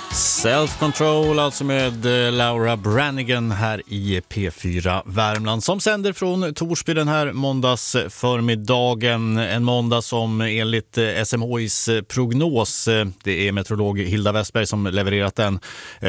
Self-Control, alltså med Laura Branigan här i P4 Värmland som sänder från Torsby den här måndagsförmiddagen. En måndag som enligt SMHIs prognos, det är meteorolog Hilda Westberg som levererat den,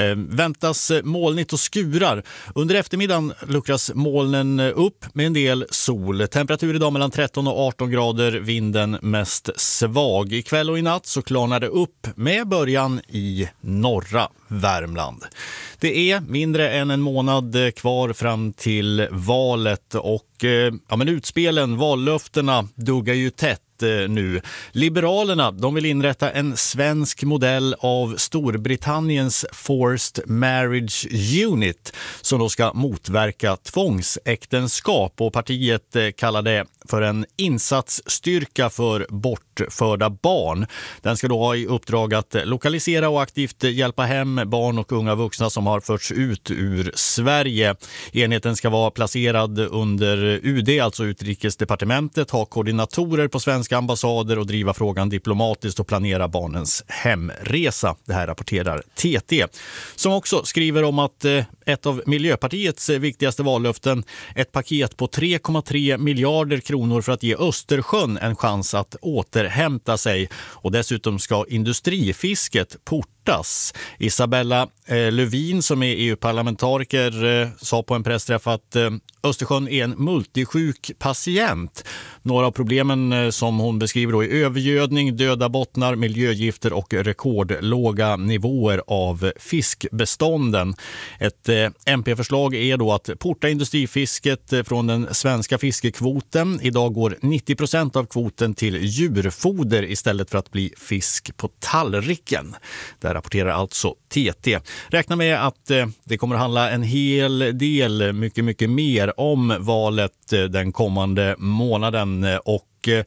väntas molnigt och skurar. Under eftermiddagen luckras molnen upp med en del sol. Temperatur idag mellan 13 och 18 grader, vinden mest svag. Ikväll och i natt så klarnar det upp med början i norra Värmland. Det är mindre än en månad kvar fram till valet och utspelen, vallöftena duggar ju tätt nu. Liberalerna, de vill inrätta en svensk modell av Storbritanniens Forced Marriage Unit som då ska motverka tvångsäktenskap, och partiet kallar det för en insatsstyrka för bortförda barn. Den ska då ha i uppdrag att lokalisera och aktivt hjälpa hem barn och unga vuxna som har förts ut ur Sverige. Enheten ska vara placerad under UD, alltså Utrikesdepartementet, ha koordinatorer på svenska ambassader och driva frågan diplomatiskt och planera barnens hemresa. Det här rapporterar TT, som också skriver om att ett av Miljöpartiets viktigaste vallöften, ett paket på 3,3 miljarder kronor för att ge Östersjön en chans att återhämta sig, och dessutom ska industrifisket portas. Isabella Lövin, som är EU-parlamentariker, sa på en pressträff att Östersjön är en multisjuk patient. Några av problemen som hon beskriver då är övergödning, döda bottnar, miljögifter och rekordlåga nivåer av fiskbestånden. Ett MP-förslag är då att porta industrifisket från den svenska fiskekvoten. Idag går 90% av kvoten till djurfoder istället för att bli fisk på tallriken. Där rapporterar alltså TT. Räkna med att det kommer att handla en hel del, mycket mer om valet den kommande månaden, och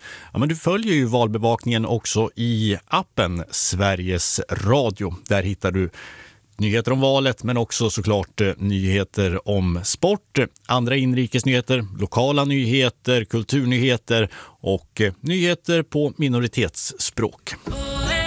du följer ju valbevakningen också i appen Sveriges Radio. Där hittar du nyheter om valet, men också såklart nyheter om sport, andra inrikesnyheter, lokala nyheter, kulturnyheter och nyheter på minoritetsspråk.